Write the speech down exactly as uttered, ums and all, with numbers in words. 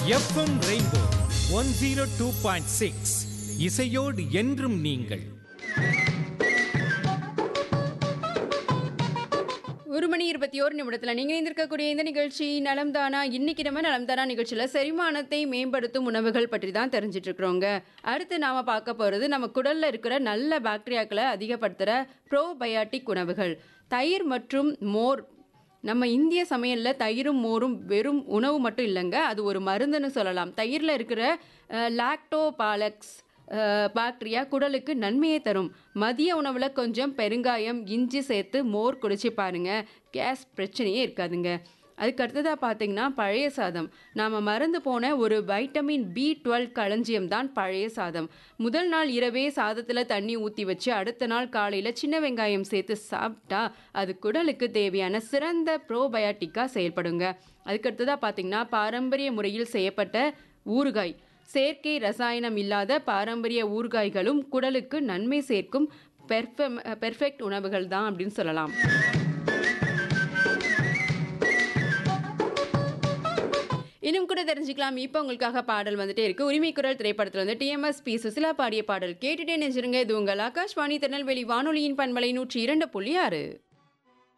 FM rainbow one zero two point six இசையோடு என்றும் நீங்கள். ஒரு மணி இருபத்தி ஓரு நிமிடத்தில் நீங்கள் இணைந்திருக்கக்கூடிய இந்த நிகழ்ச்சி நலம்தானா. இன்னைக்கு நம்ம நலம்தானா நிகழ்ச்சியில் செரிமானத்தை மேம்படுத்தும் உணவுகள் பற்றி தான் தெரிஞ்சிட்டு இருக்கிறோங்க. அடுத்து நாம் பார்க்க போகிறது நம்ம குடலில் இருக்கிற நல்ல பாக்டீரியாக்களை அதிகப்படுத்துகிற ப்ரோபயாட்டிக் உணவுகள். தயிர் மற்றும் மோர். நம்ம இந்திய சமையலில் தயிரும் மோரும் வெறும் உணவு மட்டும் இல்லைங்க, அது ஒரு மருந்துன்னு சொல்லலாம். தயிரில் இருக்கிற லாக்டோபாலக்ஸ் பாக்டீரியா குடலுக்கு நன்மையை தரும். மதிய உணவில் கொஞ்சம் பெருங்காயம் இஞ்சி சேர்த்து மோர் குடிச்சு பாருங்க, கேஸ் பிரச்சனையே இருக்காதுங்க. அதுக்கு அடுத்ததாக பார்த்தீங்கன்னா பழைய சாதம். நாம் மறந்து போன ஒரு வைட்டமின் பி டுவெல் களஞ்சியம் தான் பழைய சாதம். முதல் நாள் இரவே சாதத்தில் தண்ணி ஊற்றி வச்சு அடுத்த நாள் காலையில் சின்ன வெங்காயம் சேர்த்து சாப்பிட்டா அது குடலுக்கு தேவையான சிறந்த ப்ரோபயாட்டிக்காக செயல்படுங்க. அதுக்கு அடுத்ததாக பார்த்தீங்கன்னா பாரம்பரிய முறையில் செய்யப்பட்ட ஊறுகாய். செயற்கை ரசாயனம் இல்லாத பாரம்பரிய ஊறுகாய்களும் குடலுக்கு நன்மை சேர்க்கும் பெர்ஃபெம் பெர்ஃபெக்ட் உணவுகள் தான் அப்படின்னு சொல்லலாம். இன்னும் கூட தெரிஞ்சுக்கலாம். இப்போ உங்களுக்காக பாடல் வந்துட்டே இருக்கு. உரிமை குரல் திரைப்படத்தில் வந்து டிஎம்எஸ் பி சுசிலா பாடிய பாடல் கேட்டுட்டே நினைச்சிருங்க. இது உங்கள் ஆகாஷ்வாணி திருநெல்வேலி வானொலியின் பண்பலை நூற்றி இரண்டு புள்ளி ஆறு.